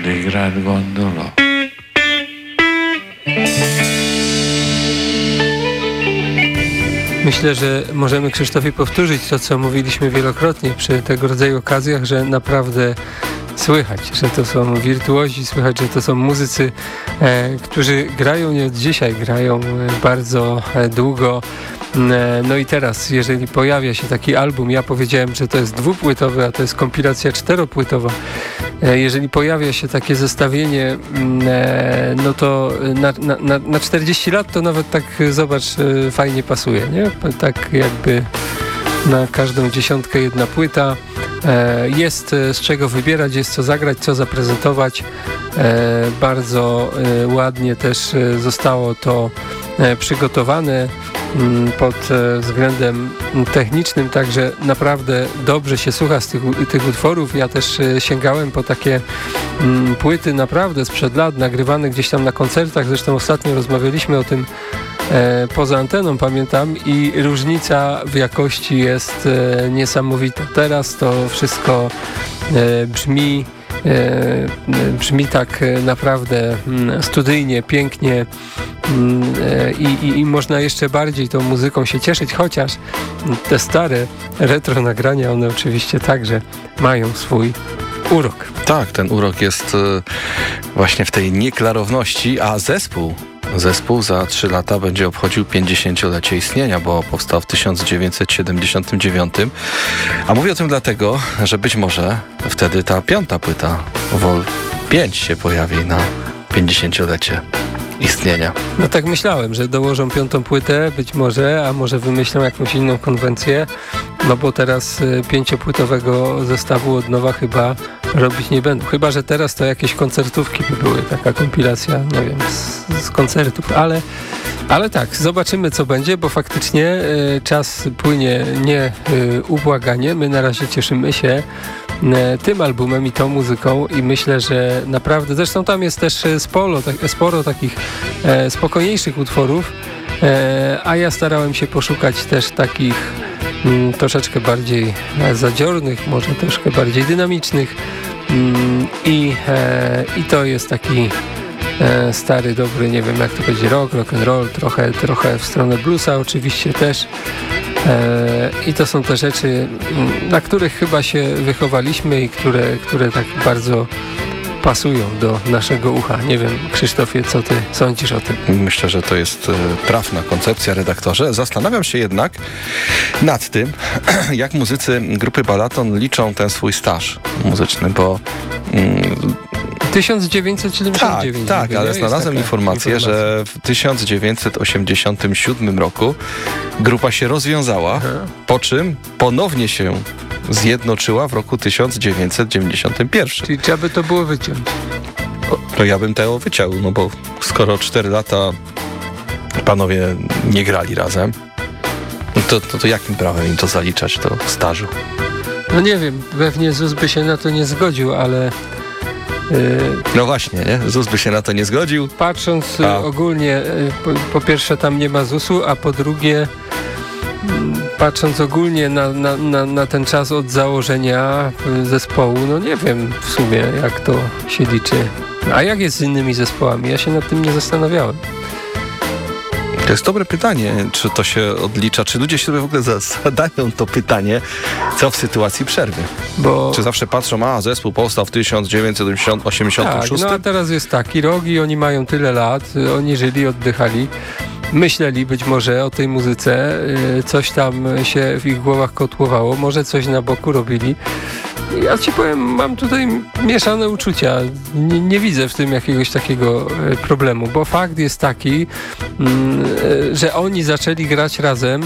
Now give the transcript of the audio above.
del Gran Gondolo. Myślę, że możemy Krzysztofie powtórzyć to, co mówiliśmy wielokrotnie przy tego rodzaju okazjach, że naprawdę słychać, że to są wirtuozi, słychać, że to są muzycy, którzy grają nie od dzisiaj, grają bardzo długo. No i teraz, jeżeli pojawia się taki album, ja powiedziałem, że to jest dwupłytowy, a to jest kompilacja czteropłytowa. Jeżeli pojawia się takie zestawienie, no to na 40 lat to nawet tak, zobacz, fajnie pasuje, nie? Tak jakby na każdą dziesiątkę jedna płyta. Jest z czego wybierać, jest co zagrać, co zaprezentować. Bardzo ładnie też zostało to przygotowane pod względem technicznym, także naprawdę dobrze się słucha z tych utworów. Ja też sięgałem po takie płyty naprawdę sprzed lat, nagrywane gdzieś tam na koncertach, zresztą ostatnio rozmawialiśmy o tym poza anteną, pamiętam, i różnica w jakości jest niesamowita. Teraz to wszystko brzmi tak naprawdę studyjnie, pięknie i można jeszcze bardziej tą muzyką się cieszyć, chociaż te stare retro nagrania, one oczywiście także mają swój urok. Tak, ten urok jest właśnie w tej nieklarowności, a Zespół za 3 lata będzie obchodził 50-lecie istnienia, bo powstał w 1979. A mówię o tym dlatego, że być może wtedy ta 5. płyta Vol 5 się pojawi na 50-lecie istnienia. No tak myślałem, że dołożą 5. płytę, być może, a może wymyślą jakąś inną konwencję, no bo teraz 5-płytowego zestawu od nowa chyba robić nie będą. Chyba że teraz to jakieś koncertówki by były, taka kompilacja, nie wiem, z koncertów, ale tak, zobaczymy co będzie, bo faktycznie czas płynie nieubłaganie. My na razie cieszymy się tym albumem i tą muzyką i myślę, że naprawdę, zresztą tam jest też sporo takich spokojniejszych utworów, a ja starałem się poszukać też takich troszeczkę bardziej zadziornych, może troszkę bardziej dynamicznych i to jest taki stary, dobry, nie wiem jak to będzie, rock and roll, trochę w stronę bluesa oczywiście też. I to są te rzeczy, na których chyba się wychowaliśmy i które tak bardzo pasują do naszego ucha. Nie wiem, Krzysztofie, co ty sądzisz o tym? Myślę, że to jest trafna koncepcja, redaktorze. Zastanawiam się jednak nad tym, jak muzycy grupy Balaton liczą ten swój staż muzyczny, bo 1979. Tak, ale znalazłem informację, że w 1987 roku grupa się rozwiązała, po czym ponownie się zjednoczyła w roku 1991. Czyli trzeba by to było wyciąć. No ja bym tego wyciął, no bo skoro 4 lata panowie nie grali razem, to jakim prawem im to zaliczać do stażu? No nie wiem, pewnie ZUS by się na to nie zgodził, ale... No właśnie, nie? ZUS by się na to nie zgodził. Patrząc ogólnie, po pierwsze tam nie ma ZUS-u, a po drugie patrząc ogólnie na ten czas od założenia zespołu, no nie wiem w sumie jak to się liczy. A jak jest z innymi zespołami? Ja się nad tym nie zastanawiałem. To jest dobre pytanie, czy to się odlicza, czy ludzie sobie w ogóle zadają to pytanie, co w sytuacji przerwy. Bo... Czy zawsze patrzą, zespół powstał w 1986? Tak, no a teraz jest taki rok i oni mają tyle lat, oni żyli, oddychali, myśleli być może o tej muzyce, coś tam się w ich głowach kotłowało, może coś na boku robili. Ja ci powiem, mam tutaj mieszane uczucia. Nie widzę w tym jakiegoś takiego problemu, bo fakt jest taki, że oni zaczęli grać razem